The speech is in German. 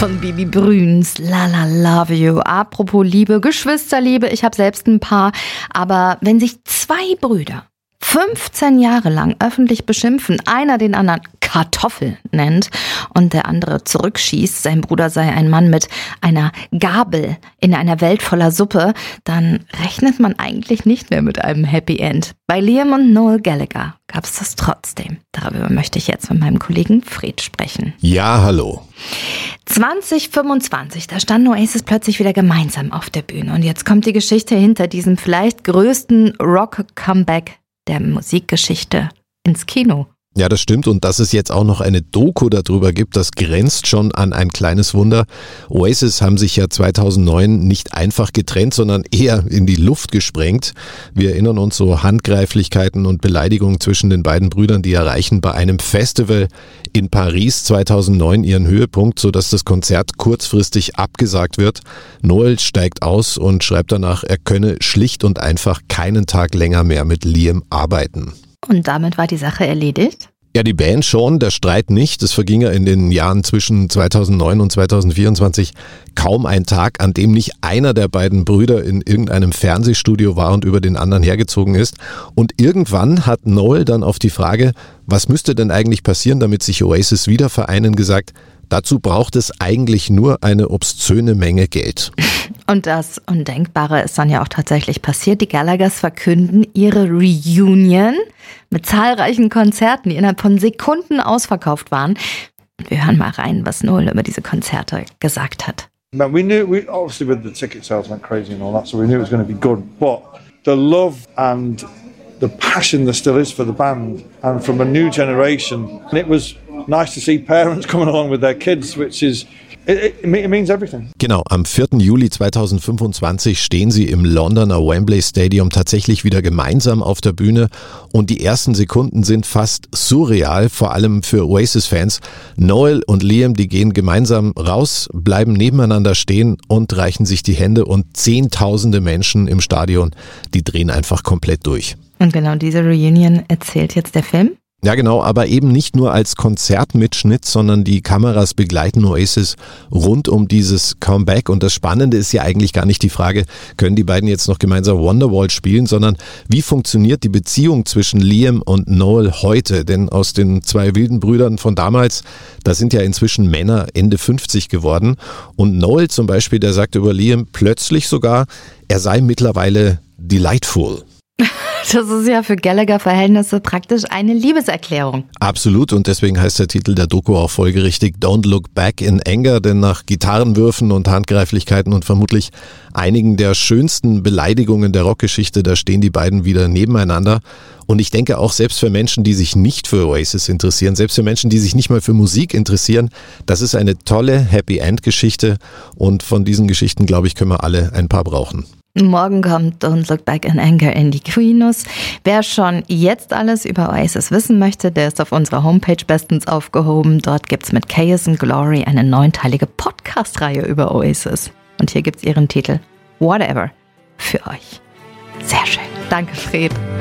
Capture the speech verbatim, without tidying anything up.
von Bibi Bruns, La La Love You. Apropos Liebe, Geschwisterliebe, ich habe selbst ein paar. Aber wenn sich zwei Brüder fünfzehn Jahre lang öffentlich beschimpfen, einer den anderen Kartoffel nennt und der andere zurückschießt, sein Bruder sei ein Mann mit einer Gabel in einer Welt voller Suppe, dann rechnet man eigentlich nicht mehr mit einem Happy End. Bei Liam und Noel Gallagher gab es das trotzdem. Darüber möchte ich jetzt mit meinem Kollegen Fred sprechen. Ja, hallo. zwanzig fünfundzwanzig, da standen Oasis plötzlich wieder gemeinsam auf der Bühne. Und jetzt kommt die Geschichte hinter diesem vielleicht größten Rock-Comeback der Musikgeschichte ins Kino. Ja, das stimmt. Und dass es jetzt auch noch eine Doku darüber gibt, das grenzt schon an ein kleines Wunder. Oasis haben sich ja zweitausendneun nicht einfach getrennt, sondern eher in die Luft gesprengt. Wir erinnern uns, so Handgreiflichkeiten und Beleidigungen zwischen den beiden Brüdern, die erreichen bei einem Festival in Paris zweitausendneun ihren Höhepunkt, sodass das Konzert kurzfristig abgesagt wird. Noel steigt aus und schreibt danach, er könne schlicht und einfach keinen Tag länger mehr mit Liam arbeiten. Und damit war die Sache erledigt? Ja, die Band schon, der Streit nicht. Es verging ja in den Jahren zwischen zweitausendneun und zweitausendvierundzwanzig kaum ein Tag, an dem nicht einer der beiden Brüder in irgendeinem Fernsehstudio war und über den anderen hergezogen ist. Und irgendwann hat Noel dann auf die Frage, was müsste denn eigentlich passieren, damit sich Oasis wieder vereinen, gesagt, dazu braucht es eigentlich nur eine obszöne Menge Geld. Und das Undenkbare ist dann ja auch tatsächlich passiert. Die Gallaghers verkünden ihre Reunion mit zahlreichen Konzerten, die innerhalb von Sekunden ausverkauft waren. Wir hören mal rein, was Noel über diese Konzerte gesagt hat. But we knew, we obviously with the ticket sales went crazy and all that, so we knew it was going to be good. But the love and the passion there still is for the band and from a new generation. And it was nice to see parents coming along with their kids, which is, it, it, it means everything. Genau, am vierten Juli zweitausendfünfundzwanzig stehen sie im Londoner Wembley Stadium tatsächlich wieder gemeinsam auf der Bühne und die ersten Sekunden sind fast surreal, vor allem für Oasis-Fans. Noel und Liam, die gehen gemeinsam raus, bleiben nebeneinander stehen und reichen sich die Hände und zehntausende Menschen im Stadion, die drehen einfach komplett durch. Und genau diese Reunion erzählt jetzt der Film? Ja genau, aber eben nicht nur als Konzertmitschnitt, sondern die Kameras begleiten Oasis rund um dieses Comeback. Und das Spannende ist ja eigentlich gar nicht die Frage, können die beiden jetzt noch gemeinsam Wonderwall spielen, sondern wie funktioniert die Beziehung zwischen Liam und Noel heute? Denn aus den zwei wilden Brüdern von damals, da sind ja inzwischen Männer Ende fünfzig geworden. Und Noel zum Beispiel, der sagt über Liam plötzlich sogar, er sei mittlerweile delightful. Das ist ja für Gallagher-Verhältnisse praktisch eine Liebeserklärung. Absolut, und deswegen heißt der Titel der Doku auch folgerichtig Don't Look Back in Anger, denn nach Gitarrenwürfen und Handgreiflichkeiten und vermutlich einigen der schönsten Beleidigungen der Rockgeschichte, da stehen die beiden wieder nebeneinander. Und ich denke auch, selbst für Menschen, die sich nicht für Oasis interessieren, selbst für Menschen, die sich nicht mal für Musik interessieren, das ist eine tolle Happy-End-Geschichte und von diesen Geschichten, glaube ich, können wir alle ein paar brauchen. Morgen kommt Don't Look Back in Anger in die Kinos. Wer schon jetzt alles über Oasis wissen möchte, der ist auf unserer Homepage bestens aufgehoben. Dort gibt's mit Chaos and Glory eine neunteilige Podcast-Reihe über Oasis. Und hier gibt's ihren Titel Whatever für euch. Sehr schön. Danke, Fred.